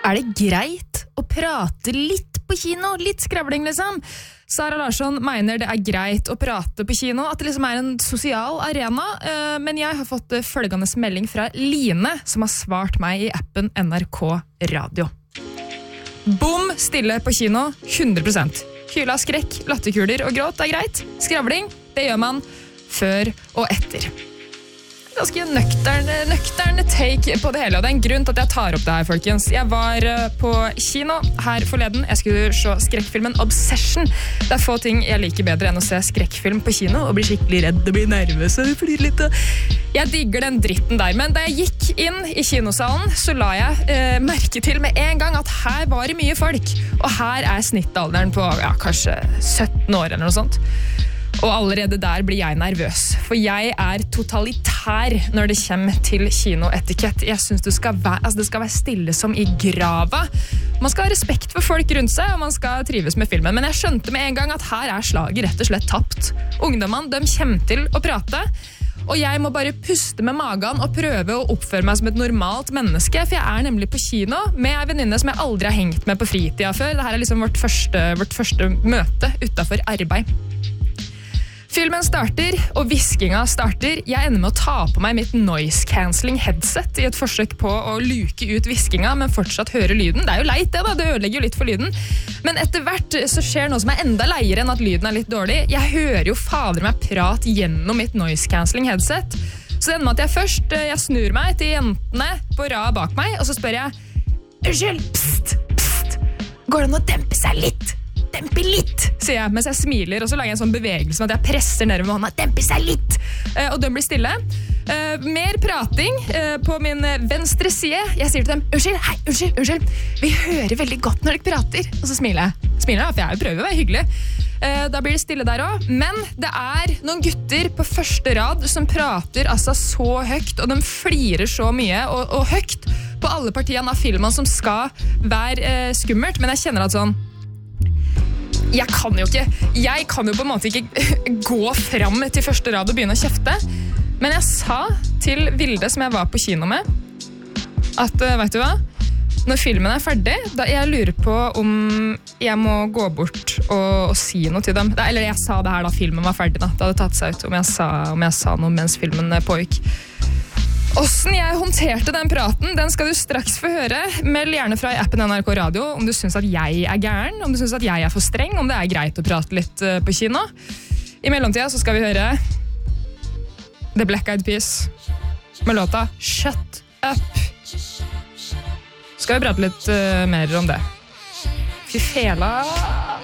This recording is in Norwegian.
det greit å prate litt på kino? Litt skravling, liksom? Sara Larsson mener det greit å prate på kino, at det liksom en sosial arena, men jeg har fått følgende melding fra Line, som har svart meg i appen NRK Radio. Bom stille på kino, 100%. Hyla, skrekk, latterkuler og gråt greit. Skravling, det gjør man før og etter. Ganske nøktern take på det hele, og det en grunn til at jeg tar opp det her, folkens. Jeg var på kino her forleden. Jeg skulle se skrekkfilmen Obsession. Det få ting jeg liker bedre enn å se skrekkfilm på kino og bli skikkelig redd og bli nervøs og flyr litt. Jeg digger den dritten der, men da jeg gikk inn i kinosalen, så la jeg merke til med en gang at her var det mye folk, og her snittalderen på kanskje 17 år eller noe sånt. Og allerede der blir jeg nervøs, for jeg totalitær når det kommer til kinoetikett. Jeg synes det skal være stille som i grava. Man skal ha respekt for folk rundt seg, og man skal trives med filmen. Men jeg skjønte med en gang at her slaget rett og slett tapt. Ungdommene, de kommer til å prate, og jeg må bare puste med magen og prøve å oppføre meg som et normalt menneske, for jeg nemlig på kino med en venninne som jeg aldri har hengt med på fritida før. Dette liksom vårt første møte utenfor arbeid. Filmen starter, og viskinga starter. Jeg ender med å ta på meg mitt noise-cancelling headset i et forsøk på å luke ut viskinga, men fortsatt høre lyden. Det jo leit det da, det ødelegger jo litt for lyden. Men etter hvert så skjer noe som enda leiere enn at lyden litt dårlig. Jeg hører jo fader meg prat gjennom mitt noise-cancelling headset. Så det ender med at jeg snur meg til jentene på rad bak meg, og så spør jeg, unnskyld, pst, går det an å dempe seg litt? Dempe litt, sier jeg, mens jeg smiler, og så lager jeg en sånn bevegelse med at jeg presser ned med hånda. Dempe seg litt! Og den blir stille. Mer prating på min venstre side. Jeg sier til dem, unnskyld. Vi hører veldig godt når dere prater. Og så smiler jeg. For jeg prøver å være hyggelig. Da blir det stille der også. Men det noen gutter på første rad som prater altså så høyt, og de flirer så mye, og høyt på alle partiene av filmen som skal være skummelt. Men jeg kjenner at sånn, jeg kan jo på en måte ikke gå fram til første rad og begynne å kjefte, men jeg sa til Vilde som jeg var på kino med at, vet du hva, når filmen ferdig, da jeg lurer på om jeg må gå bort og si noe til dem, eller jeg sa det her da filmen var ferdig da, det hadde tatt seg ut om jeg sa noe mens filmen pågikk. Hvordan jeg håndterte den praten, den skal du straks få høre. Meld gjerne fra i appen NRK Radio om du synes at jeg gæren, om du synes at jeg for streng, om det greit å prate litt på kino. I mellomtida så skal vi høre The Black Eyed Peas med låta Shut Up. Skal vi prate litt mer om det. Fy fela.